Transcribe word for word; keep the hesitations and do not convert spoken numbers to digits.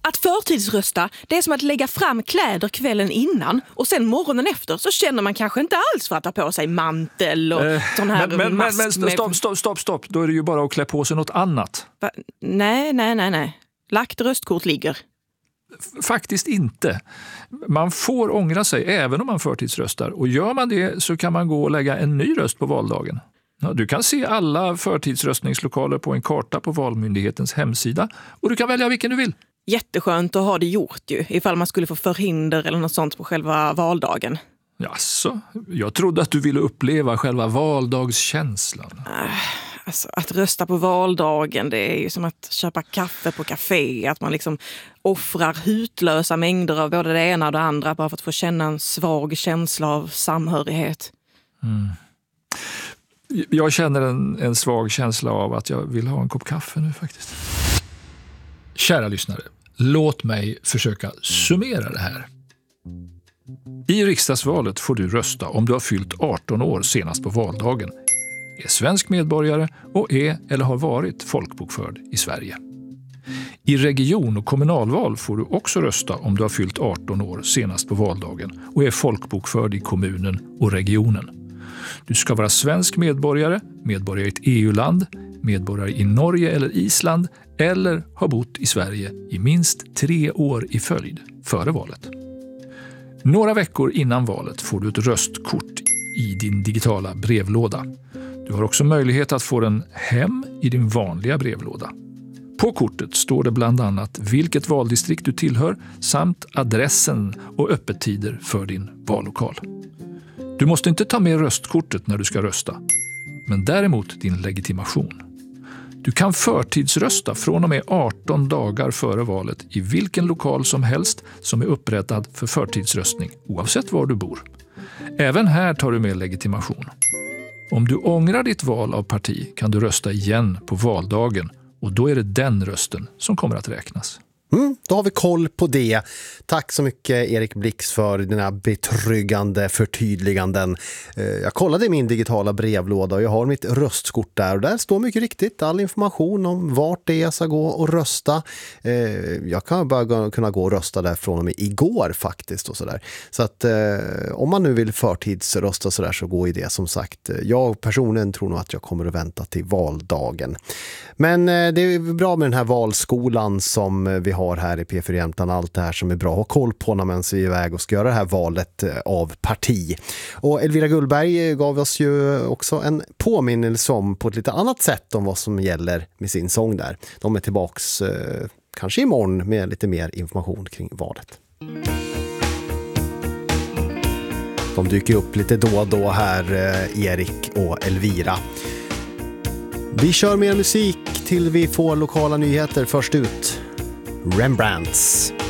Att förtidsrösta, det är som att lägga fram kläder kvällen innan och sen morgonen efter så känner man kanske inte alls för att ta på sig mantel och eh, sån här men, men, mask. Men, men stopp, stopp, stopp, stopp. Då är det ju bara att klä på sig något annat. Va? Nej, nej, nej, nej. Lagt röstkort ligger. F- faktiskt inte. Man får ångra sig även om man förtidsröstar. Och gör man det så kan man gå och lägga en ny röst på valdagen. Ja, du kan se alla förtidsröstningslokaler på en karta på Valmyndighetens hemsida och du kan välja vilken du vill. Jätteskönt att ha det gjort ju, ifall man skulle få förhinder eller något sånt på själva valdagen. Jaså, jag trodde att du ville uppleva själva valdagskänslan. Äh, alltså, att rösta på valdagen, det är ju som att köpa kaffe på café. Att man liksom offrar hutlösa mängder av både det ena och det andra bara för att få känna en svag känsla av samhörighet. Mm. Jag känner en, en svag känsla av att jag vill ha en kopp kaffe nu faktiskt. Kära lyssnare, låt mig försöka summera det här. I riksdagsvalet får du rösta om du har fyllt arton år senast på valdagen, är svensk medborgare och är eller har varit folkbokförd i Sverige. I region- och kommunalval får du också rösta om du har fyllt arton år senast på valdagen och är folkbokförd i kommunen och regionen. Du ska vara svensk medborgare, medborgare i ett E U-land, medborgare i Norge eller Island eller ha bott i Sverige i minst tre år i följd före valet. Några veckor innan valet får du ett röstkort i din digitala brevlåda. Du har också möjlighet att få den hem i din vanliga brevlåda. På kortet står det bland annat vilket valdistrikt du tillhör samt adressen och öppettider för din vallokal. Du måste inte ta med röstkortet när du ska rösta, men däremot din legitimation. Du kan förtidsrösta från och med arton dagar före valet i vilken lokal som helst som är upprättad för förtidsröstning, oavsett var du bor. Även här tar du med legitimation. Om du ångrar ditt val av parti kan du rösta igen på valdagen och då är det den rösten som kommer att räknas. Mm, då har vi koll på det. Tack så mycket Erik Blix för dina betryggande förtydliganden. Jag kollade i min digitala brevlåda och jag har mitt röstkort där och där står mycket riktigt all information om vart det är jag ska gå och rösta. Jag kan bara kunna gå och rösta där från och med igår faktiskt och sådär. Så att om man nu vill förtidsrösta så där så går ju det som sagt. Jag personligen tror nog att jag kommer att vänta till valdagen. Men det är bra med den här valskolan som vi har här i P fyra Jämtland, allt det här som är bra att ha koll på när man är iväg och ska göra det här valet av parti. Och Elvira Gullberg gav oss ju också en påminnelse om på ett lite annat sätt om vad som gäller med sin sång där. De är tillbaks eh, kanske imorgon med lite mer information kring valet. De dyker upp lite då och då här, eh, Erik och Elvira. Vi kör mer musik till vi får lokala nyheter först ut. Rembrandts.